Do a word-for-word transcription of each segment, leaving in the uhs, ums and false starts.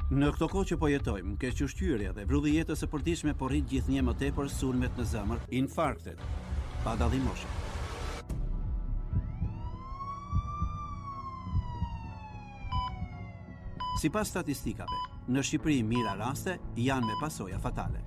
Në këto kohë që po jetojmë, keq ushqyerja dhe vrudhi jetës së përditshme po rrit gjithnjë më tepër sulmet në zemër, infarktet, pa dallim moshe. Sipas statistikave, në Shqipëri mira raste janë me pasoja fatale.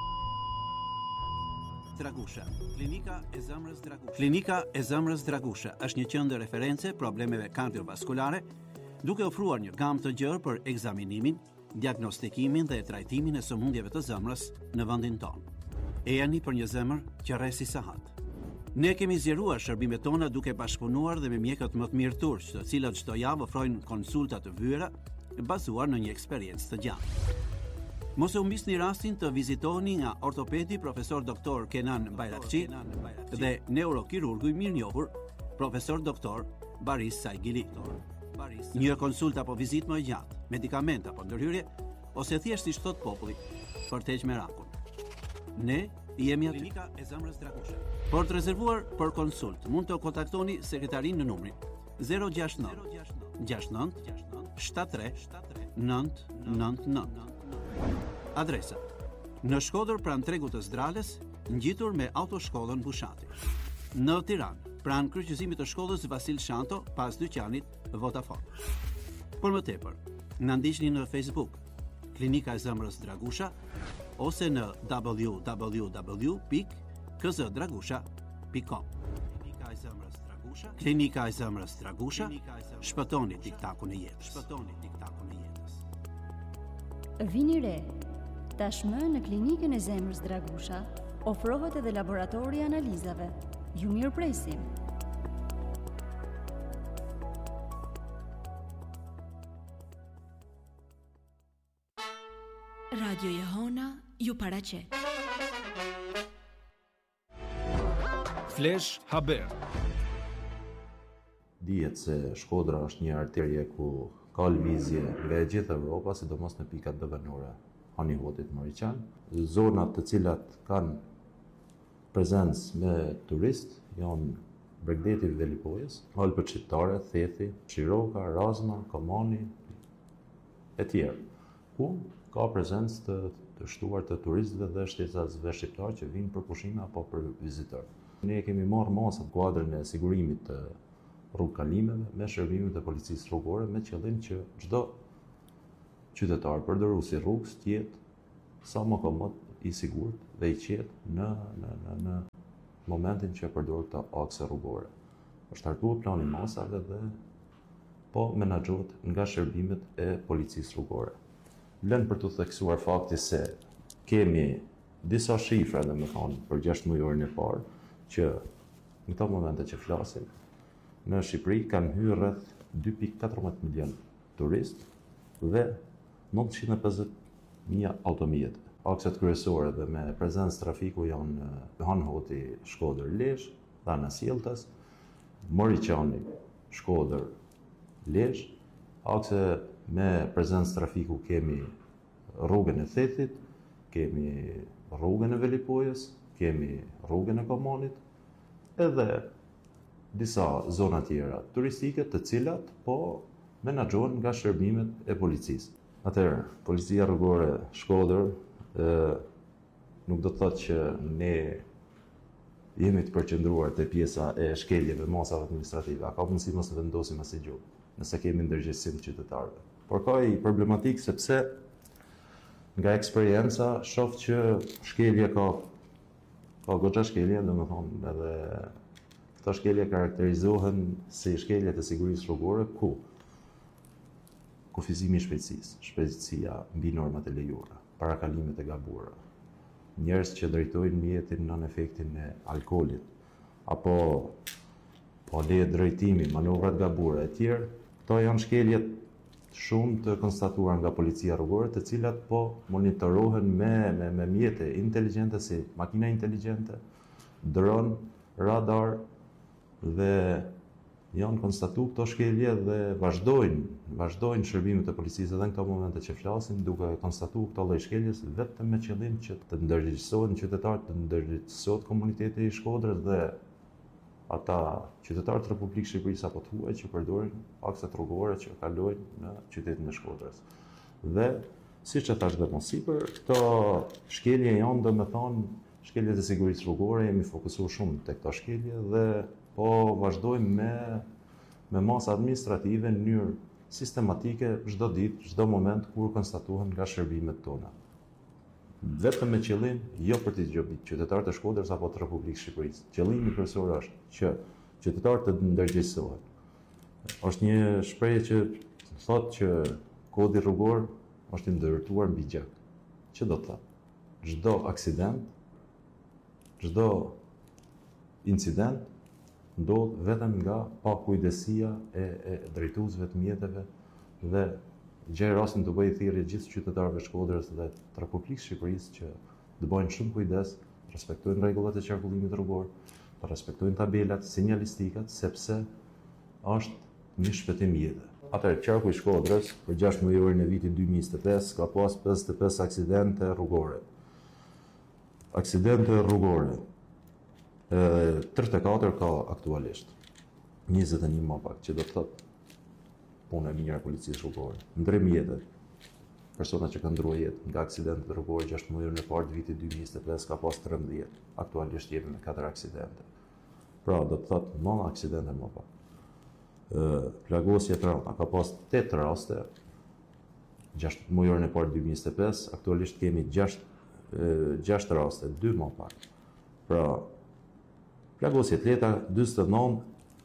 Dragusha, klinika e zemrës Dragusha. Klinika e zemrës Dragusha është një qendër referencë problemeve kardiovaskulare, duke ofruar një gamë të gjerë për ekzaminimin, diagnostikimin dhe trajtimin e sëmundjeve të zemrës në vendin tonë. E jani për një zemër që rresi sahat. Ne kemi zgjeruar shërbimet tona duke bashkëpunuar dhe me mjekët më të mirë turq, të cilët çdo javë ofrojnë konsulta të vyera bazuar në një eksperiencë të gjatë. Mos e humbisni rastin të vizitoni nga ortopedi profesor doktor Kenan Bayrakçi dhe neurokirurgu i mirënjohur profesor doktor Baris Saigili. Një konsulta apo vizitë më gjatë, medikament apo ndërhyrje, ose thjesht siç thot populli, për të heqë merakun. Ne jemi aty. Klinika e zemrës Dragusha. Për të rezervuar për konsult, mund të kontaktoni sekretarin në numrin zero gjasht nëntë gjasht nëntë shtatëdhjetë tre nëntë nëntë nëntë. Adresa: në Shkodër pranë tregut të Zdrales, ngjitur me autoshkollën Bushati. Në Tiranë, pranë kryqëzimit të shkollës Vasil Shanto, pas dyqanit Vodafone. Për më tepër, na ndiqni në Facebook, Klinika e zemrës Dragusha, ose në w w w pikë k z dragusha pikë com. Klinika e zemrës Dragusha, Klinika e zemrës Dragusha, shpëtoni tiktakun e jetës. Shpëtoni tiktakun e jetës. Vini re. Tashmë në Klinikën e zemrës Dragusha ofrohet edhe laboratori i analizave. Ju mirëpresim. Radio Jehona ju paraqet. Flash Haber. Dihet se Shkodra është një arterje ku ka lëvizje nga e gjithë Evropa, sidomos në pikat dëvënore Hanihotit Mauriqan, zonat të cilat kanë prezencë me turist janë Bregdeti dhe Lipojës, Alpët Shqiptare, Thethi, Shiroka, Razma, Komani e tjerë, ku ka prezencë të, të shtuar të turistëve dhe shtetësve shqiptarë që vinë për pushime apo për vizitor. Ne kemi marrë masën kuadrën e sigurimit të rrugë kalimeve me shërbimet e policisë rrugore me qëllim që çdo qytetar përdoruesi rrugës të jetë sa më komod, i sigurt dhe i qetë në në në në momentin që përdor këto akse rrugore. Është hartuar plani masave dhe po menaxhohet nga shërbimet e policisë rrugore. Lën për të theksuar fakti se kemi disa shifra, domethënë për gjashtë muajin e parë, që në këto momente që flasim, në Shqipëri kanë hyrë rreth dy pikë katërmbëdhjetë milion turistë dhe nëntëqind e pesëdhjetë mijë automjete. Akset kryesore dhe me prezencë trafiku janë Hanhoti, Shkodër, Lezhë, Dhana Sjelltas, Mauriqani, Shkodër, Lezhë. Akse me prezencë trafiku kemi rrugën e Thethit, kemi rrugën e Velipojës, kemi rrugën e Komanit, edhe disa zona tjera turistike të cilat po menaxhohen nga shërbimet e policisë. Atëherë, policia rrugore Shkodër ë nuk do të thotë që ne jemi të përqendruar te pjesa e shkeljeve, masave administrative. Ka mundësi mos të vendosim asnjë gjë, nëse kemi ndërgjegjësim të qytetarëve. Por ka i problematik sepse nga eksperienca shoh që shkelje ka ka goxha shkelje, domethënë edhe këto shkelje karakterizohen si shkeljet e sigurisë rrugore ku kufizimi i shpejtësisë, shpejtësia mbi normat e lejuara, parakalimet e gabuara, njerëz që drejtojnë mjetin nën efektin e alkoolit, apo po lejet drejtimi, manovrat gabuara e tjerë, këto janë shkeljet shumë të konstatuar nga policia rrugore, të cilat po monitorohen me me, me mjete inteligjente si makina inteligjente, dron, radar dhe janë konstatuar këto shkelje dhe vazhdojnë, vazhdojnë shërbimet e policisë edhe në këto momente që flasim, duke konstatuar këto lloj shkeljes vetëm me qëllim që të ndërgjegjësohen qytetarët, të ndërgjegjësohet komuniteti i Shkodrës dhe ata qytetarët e Republikës së Shqipërisë apo të huaj që përdorin akset rrugore që kalojnë në qytetin e Shkodrës. Dhe, si që thash dhe mos sipër, këto shkelje janë dhe me thonë, shkeljet e sigurisë rrugore, jemi fokusuar shumë të këto shkelje dhe po vazhdojmë me, me masa administrative në mënyrë sistematike çdo ditë, çdo moment kur konstatohen nga shërbimet tona. Vetëm me qëllim, jo për të gjobit qytetarët e Shkodrës apo të Republikës Shqipërisë. Qëllimi kryesor është që qytetarët të ndërgjegjësohen. Është një shprehje që thotë që kodi rrugor është i ndërtuar mbi gjak. Që do të thotë? Çdo aksident, çdo incident ndodh vetëm nga pakujdesia e, e drejtuesve të mjeteve dhe gjej rastin të bëjë thirrje gjithë qytetarëve të Shkodrës dhe të Republikës Shqipërisë që të bëjnë shumë kujdes, të respektojnë rregullat e qarkullimit rrugor, të respektojnë tabelat, sinjalistikat, sepse është një shpëtim jete. Atëherë, qarku i Shkodrës për gjashtë mujorin e vitit dy mijë e njëzet e pesë ka pas pesëdhjetë e pesë aksidente rrugore. Aksidente rrugore. tridhjetë e katër ka aktualisht. njëzet e një më pak, që do të thotë punë e mirë e policisë rrugore. Ndrim jetë. Persona që kanë ndruar jetë nga aksidentet rrugore gjashtë mujorin e parë të vitit dy mijë e njëzet e pesë ka pas trembëdhjetë. Aktualisht jemi me katër aksidente. Pra, do të thotë nëntë aksidente më pak. Plagosje trauta ka pas tetë raste gjashtë mujorin e parë dy mijë e njëzet e pesë, aktualisht kemi gjashtë raste, dy më pak. Pra, plagosje të lehta dyzet e nëntë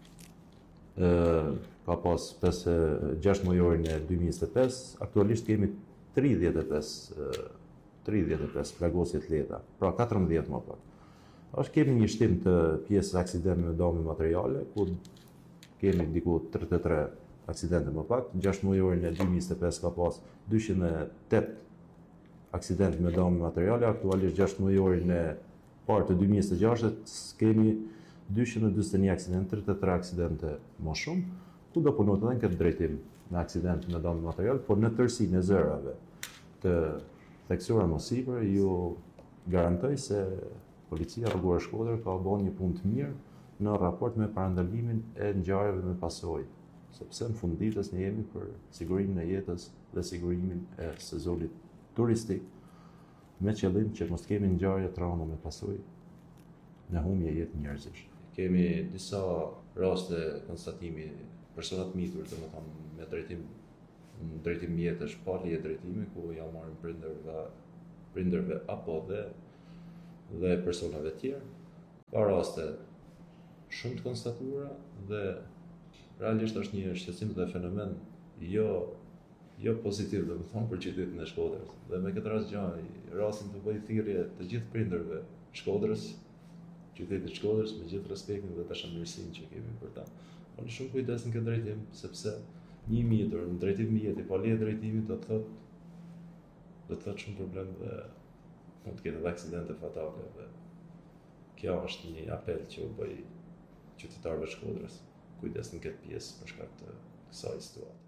ka pas gjashtë mujorin e dy mijë e njëzet e pesë, aktualisht kemi tridhjetë e pesë plagosje të lehta, pra katërmbëdhjetë më pak. Është kemi një shtim të pjesës aksidente me dëme materiale, ku kemi diku tridhjetë e tre aksidente më pak, gjashtë mujorin e dy mijë e njëzet e pesë ka pas dyqind e tetë aksidente me dëme materiale, aktualisht gjashtë mujorin e parë të dy mijë e njëzet e gjashtë kemi dyqind e dyzet e një aksidente, tridhjetë e tre aksidente më shumë, ku do punohet edhe në këtë drejtim me aksidente me dëme material, por në tërësinë e zërave të theksuara më sipër, ju garantoj se Policia Rrugore e Shkodrës ka bërë një punë të mirë në raport me parandalimin e ngjarjeve me pasojë, sepse në fund ditës ne jemi për sigurimin e jetës dhe sigurimin e sezonit turistik, me qëllim që mos kemi ngjarje trauma me pasojë në humbje jetë njerëzish. Kemi disa raste konstatimi persona të mitur, domethënë me drejtim në drejtim mjetësh pa leje drejtimi, ku ja marrin prindërve prindërve apo dhe dhe personave tjerë. Ka raste shumë të konstatuara dhe realisht është një shqetësim dhe fenomen jo jo pozitiv, domethënë për qytetin e Shkodrës. Dhe me këtë rast gjaj rastin të bëj thirrje të gjithë prindërve Shkodrës, qytetit të Shkodrës, me gjithë respektin dhe dashamirësinë që kemi për ta. Keni shumë kujdes në këtë drejtim, sepse një mitur në drejtim mjeti pa leje drejtimi do të thotë do të thotë shumë problem dhe mund të ketë edhe aksidente fatale dhe kjo është një apel që u bëj qytetarëve të Shkodrës. Kujdes në këtë pjesë për shkak të kësaj situate.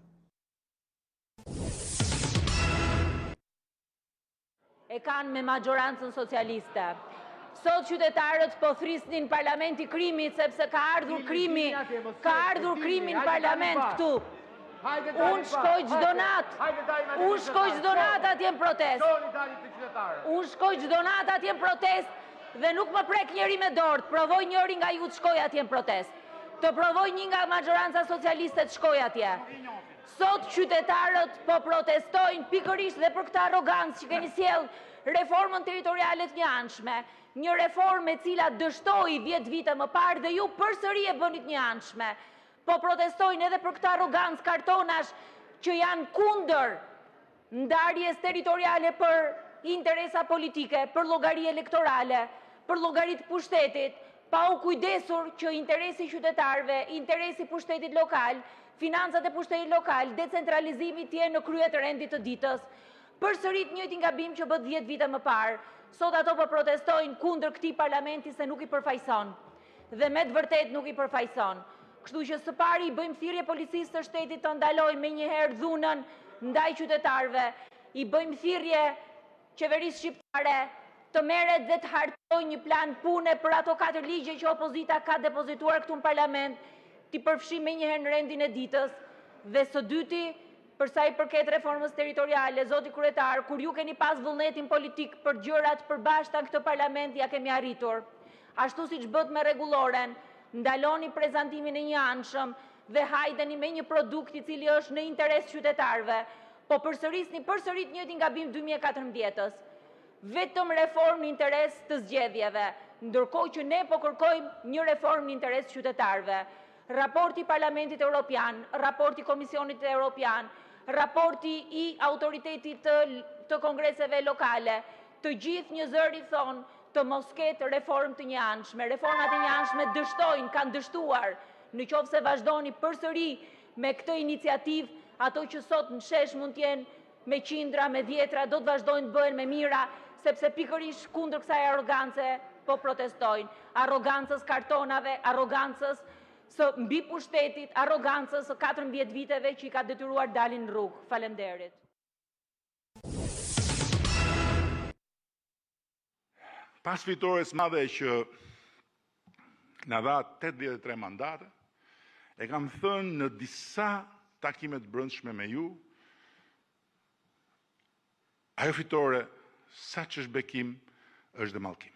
E kanë me majorancën socialiste. Sot qytetarët po thrisnin parlamenti krimit sepse ka ardhur krimi, ka ardhur krimi në parlament këtu. Unë shkoj çdo natë, unë shkoj çdo natë atje në protest. Unë shkoj çdo natë atje në protest dhe nuk më prek njëri me dorë, provoj njëri nga ju të shkoj atje në protest. Të provoj një nga majoranca socialiste të shkoj atje. Sot qytetarët po protestojnë pikërisht dhe për këtë arrogancë që keni sjellë reformën territoriale të njëanshme, një reformë e cila dështoi dhjetë vite më parë dhe ju përsëri e bënit njëanshme. Po protestojnë edhe për këtë arrogancë kartonash që janë kundër ndarjes territoriale për interesa politike, për llogari elektorale, për llogari të pushtetit, pa u kujdesur që interesi qytetarëve, interesi pushtetit lokal, financat e pushtetit lokal, decentralizimi të jenë në krye të rendit të ditës. Përsërit njëjtin gabim që bë dhjetë vite më parë. Sot ato po protestojnë kundër këtij parlamenti se nuk i përfaqëson. Dhe me të vërtet nuk i përfaqëson. Kështu që së pari i bëjmë thirrje policisë të shtetit të ndalojë menjëherë dhunën ndaj qytetarëve. I bëjmë thirrje qeverisë shqiptare të merret dhe të hartojë një plan pune për ato katër ligje që opozita ka depozituar këtu në parlament, t'i përfshi menjëherë në rendin e ditës, dhe së dyti për sa i përket reformës territoriale, zoti kryetar, kur ju keni pas vullnetin politik për gjërat përbashkëta në këtë parlament, ja kemi arritur. Ashtu siç bët me rregulloren, ndaloni prezantimin e një anshëm dhe hajdeni me një produkt i cili është në interes qytetarëve, po përsërisni përsërit njëjtin gabim dy mijë e katërmbëdhjetës. Vetëm reformë në interes të zgjedhjeve, ndërkohë që ne po kërkojmë një reformë në interes qytetarëve. Raporti Parlamentit Evropian, raporti Komisionit Evropian, raporti i autoritetit të, të kongreseve lokale, të gjithë një zëri thonë të mos ketë reformë të njëanshme. Reformat e njëanshme dështojnë, kanë dështuar. Në qoftë se vazhdoni përsëri me këtë iniciativë, ato që sot në shesh mund t'jenë me qindra, me dhjetra, do të vazhdojnë të bëhen me mira, sepse pikërisht kundër kësaj arrogance po protestojnë. Arrogancës kartonave, arrogancës së mbi pushtetit, arrogancës së katërmbëdhjetë viteve që i ka detyruar dalin në rrugë. Faleminderit. Pas fitores madhe që na dha tetëdhjetë e tre mandate, e kam thënë në disa takimet brendshme me ju, ajo fitore, sa që është bekim, është dhe mallkim.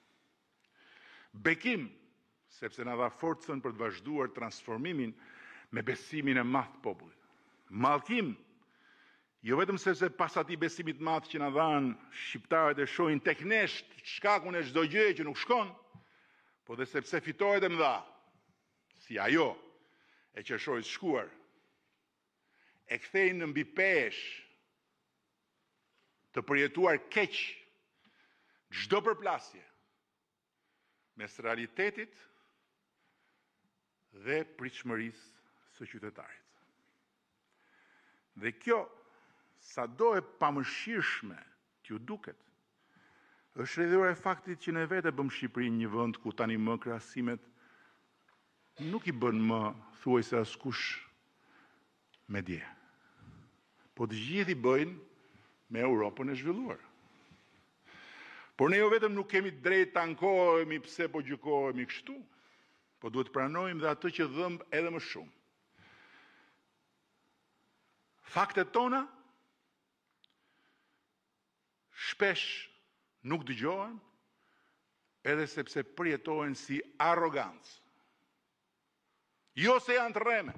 Bekim, sepse na dha forcën për të vazhduar transformimin me besimin e madh të popullit. Mallkim, jo vetëm sepse pas atij besimit të madh që na dhanë shqiptarët e shohin tek ne shkakun e çdo gjëje që nuk shkon, po dhe sepse fitoret e mëdha, si ajo e qershorit shkuar, e kthejnë në mbi pesh të përjetuar keq çdo përplasje mes realitetit dhe pritshmërisë së qytetarit. Dhe kjo, sado e pamëshirshme t'ju duket, është rrjedhore e faktit që ne vetë bëm Shqipërinë një vend ku tani më krahasimet nuk i bën më thuajse askush me dje. Po të gjithë i bëjnë me Europën e zhvilluar. Por ne jo vetëm nuk kemi drejt të ankohemi pse po gjykohemi kështu, po duhet pranojmë dhe atë që dhëmb edhe më shumë. Faktet tona shpesh nuk dëgjohen, edhe sepse përjetohen si arrogancë. Jo se janë të rreme,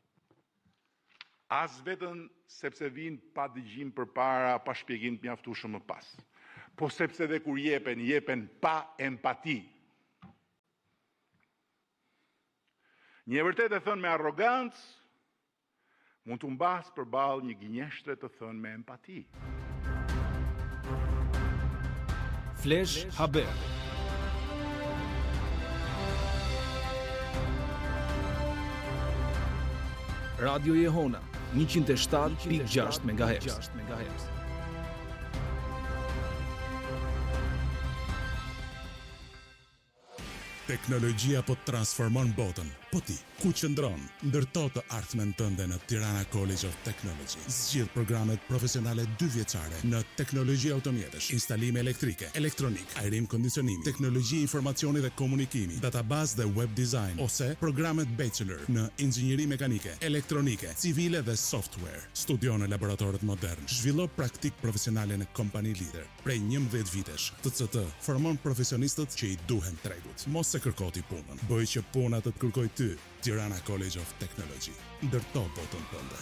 as vetëm sepse vinë pa dëgjim përpara, pa shpjegim të mjaftueshëm më pas, po sepse dhe kur jepen, jepen pa empati. Një e vërtet e thënë me arrogancë, mund të mbas përballë një gënjeshtre të thënë me empati. Flash Haber. Radio Jehona njëqind e shtatë pikë gjashtë megahertz. Teknologjia po të transformon botën. Po ti, ku qëndron? Ndërto të ardhmen tënde në Tirana College of Technology. Zgjidh programet profesionale dy vjeçare në teknologji automjetësh, instalime elektrike, elektronik, ajrim kondicionimi, teknologji informacioni dhe komunikimi, database dhe web design, ose programet bachelor në inxhinieri mekanike, elektronike, civile dhe software. Studio në laboratorët modern. Zhvillo praktik profesionale në kompani lider. Prej njëmbëdhjetë vitesh, T C T formon profesionistët që i duhen tregut. Mos se kërko ti punën. Bëj që puna të të kërkoj ty. Tirana College of Technology. Ndërto botën tënde.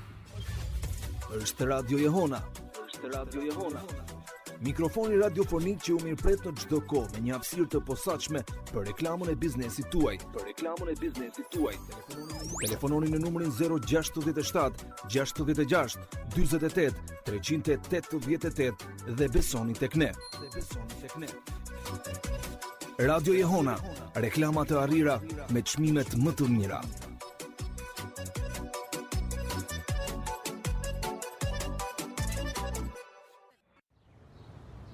Është Radio Jehona. Është Radio Jehona. Mikrofoni radiofonik që u mirëpret në çdo kohë me një hapësirë të posaçme për reklamën e biznesit tuaj. Për reklamën e biznesit tuaj. Telefononi në numrin zero gjasht shtat gjasht gjasht dyzet e tetë treqind e tetëdhjetë e tetë dhe besoni tek ne. Dhe besoni tek ne. Radio Jehona, reklama të arrira me çmimet më të mira.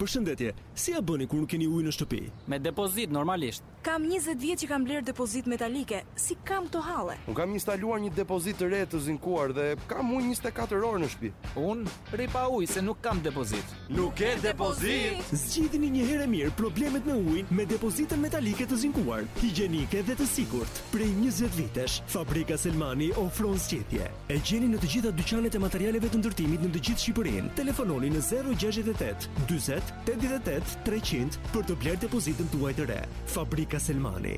Përshëndetje, si ja bëni kur nuk keni ujë në shtëpi? Me depozit normalisht. Kam njëzet vjet që kam bler depozit metalike. Si kam këto halle? Unë kam instaluar një depozit të re të zinkuar dhe kam ujë njëzet e katër orë në shtëpi. Unë rri pa ujë se nuk kam depozit. Nuk ke depozit? Zgjidhni një herë mirë problemet me ujin me depozitën metalike të zinkuar, higjienike dhe të sigurt. Prej njëzet vitesh, Fabrika Selmani ofron zgjedhje. E gjeni në të gjitha dyqanet e materialeve të ndërtimit në të gjithë Shqipërinë. Telefononi në zero gjashtëdhjetë e tetë, dyzet, tetëdhjetë e tetë, treqind për të bler depozitën tuaj të re. Fabrika Selmani.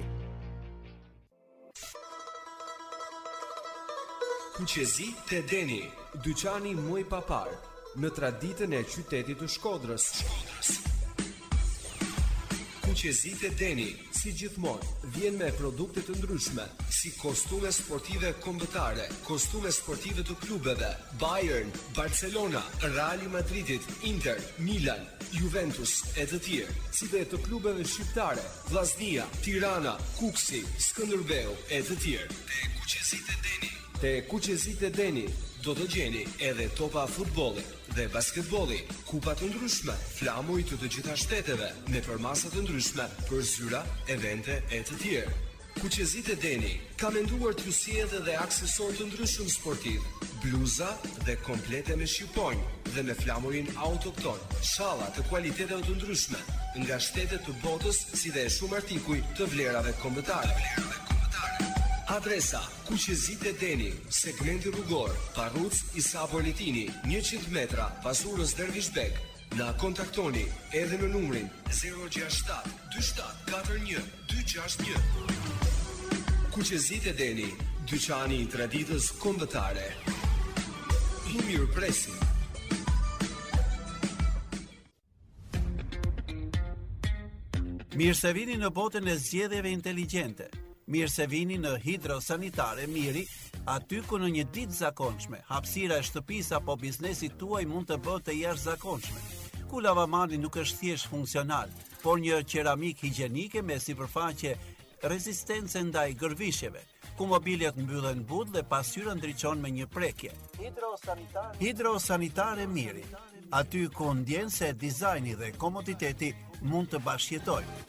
Kuqezi te Deni, dyqani më i papar në traditën e qytetit të Shkodrës. Kuqezi te Deni, si gjithmonë, vjen me produkte të ndryshme, si kostume sportive kombëtare, kostume sportive të klubeve, Bayern, Barcelona, Real Madridit, Inter, Milan, Juventus e të tjerë, si dhe të klubeve shqiptare, Vllaznia, Tirana, Kuksi, Skënderbeu e të tjerë. Te Kuqezit e Deni. Te Kuqezit e Deni do të gjeni edhe topa futbolli dhe basketbolli, kupa të ndryshme, flamuj të të gjitha shteteve, me përmasa të ndryshme për zyra, evente e të tjerë. Kuqezit e Deni ka menduar t'ju sjellë dhe aksesor të ndryshëm sportiv, bluza dhe komplete me shqiponjë dhe me flamurin autokton, shalla të kualiteteve të ndryshme, nga shtetet të botës si dhe shumë artikuj të vlerave kombëtare. Adresa: Kuqezit e Deni, segmenti rrugor, Parruc Isa Bolitini, njëqind metra pas urës Dervishbek. Na kontaktoni edhe në numrin zero gjashtëdhjetë shtatë dy shtatë katër një dy gjashtë një. Kuqezit e Deni, dyqani i traditës kombëtare. I mirëpresim. Mirë se vini në botën e zgjedhjeve inteligjente. Mirë se vini në Hidrosanitare Miri, aty ku në një ditë zakonshme, hapësira e shtëpisë apo biznesit tuaj mund të bëhet e jashtëzakonshme. Ku lavamani nuk është thjesht funksional, por një qeramik higjienike me sipërfaqe rezistence ndaj gërvishjeve, ku mobiljet mbyllen but dhe pasqyra ndriçon me një prekje. Hidrosanitare Hidrosanitare Miri, aty ku ndjen se dizajni dhe komoditeti mund të bashkëjetojnë.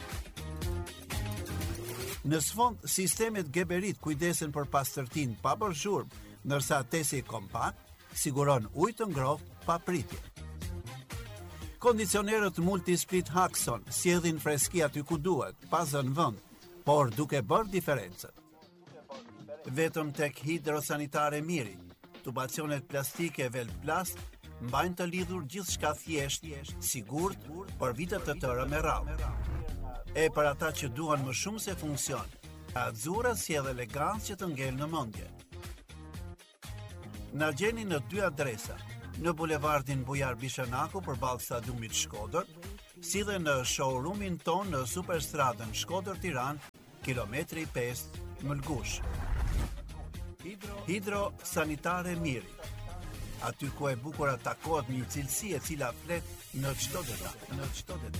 Në sfond, sistemet Geberit kujdesen për pastërtinë pa bërë zhurmë, ndërsa tesi kompakt siguron ujë të ngrohtë pa pritje. Kondicionerët Multisplit Haxon sjellin freski aty ku duhet, pa zënë vend, por duke bërë diferencën. Vetëm tek Hidrosanitare Miri, tubacionet plastike Velplast mbajnë të lidhur gjithçka thjesht, sigurt për vite të tëra me radhë. E për ata që duan më shumë se funksion, Azura sjell elegancë që të ngel në mendje. Na gjeni në dy adresa, në bulevardin Bujar Bishanaku përballë stadiumit Shkodër, si dhe në showroomin ton në Superstradën Shkodër-Tiranë, kilometri pesë, Mëlgush. Hidrosanitare Miri, aty ku e bukur takohet një cilësi e cila flet në çdo detaj, në çdo detaj.